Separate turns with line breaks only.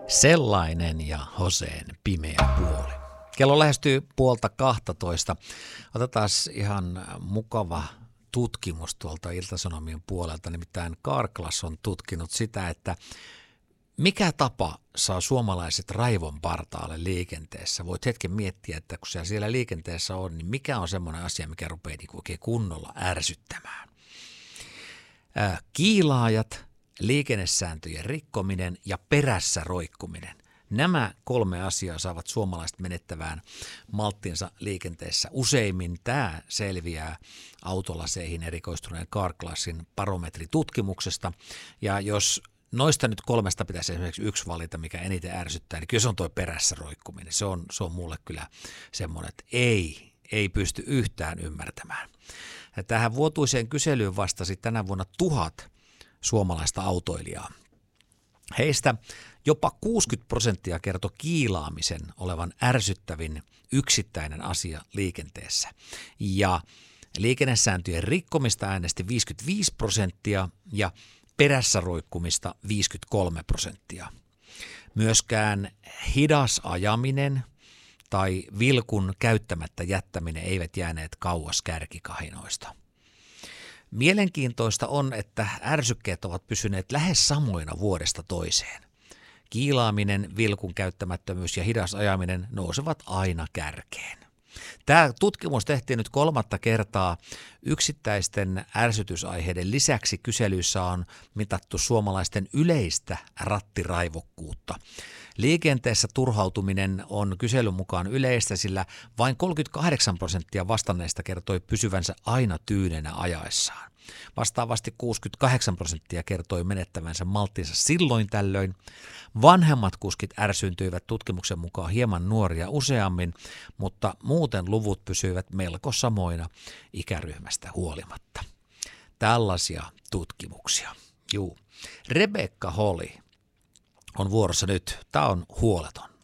Sellainen ja Hoseen pimeä puoli. Kello lähestyy 11:30. Otetaan ihan mukava tutkimus tuolta Ilta-Sanomien puolelta. Nimittäin Karklas on tutkinut sitä, että mikä tapa saa suomalaiset raivon partaalle liikenteessä. Voit hetken miettiä, että kun sä siellä liikenteessä on, niin mikä on semmoinen asia, mikä rupeaa oikein kunnolla ärsyttämään. Kiilaajat, liikennesääntöjen rikkominen ja perässä roikkuminen. Nämä 3 asiaa saavat suomalaiset menettävään malttinsa liikenteessä. Useimmin tämä selviää autolaseihin erikoistuneen Karklasin barometritutkimuksesta. Ja jos noista nyt 3 pitäisi esimerkiksi 1 valita, mikä eniten ärsyttää, niin kyllä se on tuo perässä roikkuminen. Se on mulle kyllä semmoinen, että ei pysty yhtään ymmärtämään. Ja tähän vuotuiseen kyselyyn vastasi tänä vuonna 1000 suomalaista autoilijaa. Heistä jopa 60% kertoi kiilaamisen olevan ärsyttävin yksittäinen asia liikenteessä. Ja liikennesääntöjen rikkomista äänesti 55% ja perässä roikkumista 53%. Myöskään hidas ajaminen tai vilkun käyttämättä jättäminen eivät jääneet kauas kärkikahinoista. Mielenkiintoista on, että ärsykkeet ovat pysyneet lähes samoina vuodesta toiseen. Kiilaaminen, vilkun käyttämättömyys ja hidas ajaminen nousevat aina kärkeen. Tämä tutkimus tehtiin nyt 3. kertaa. Yksittäisten ärsytysaiheiden lisäksi kyselyissä on mitattu suomalaisten yleistä rattiraivokkuutta. Liikenteessä turhautuminen on kyselyn mukaan yleistä, sillä vain 38% vastanneista kertoi pysyvänsä aina tyynenä ajaessaan. Vastaavasti 68% kertoi menettävänsä malttinsa silloin tällöin. Vanhemmat kuskit ärsyyntyivät tutkimuksen mukaan hieman nuoria useammin, mutta muuten luvut pysyivät melko samoina ikäryhmästä huolimatta. Tällaisia tutkimuksia. Rebekka Holly on vuorossa nyt. Tämä on huoleton.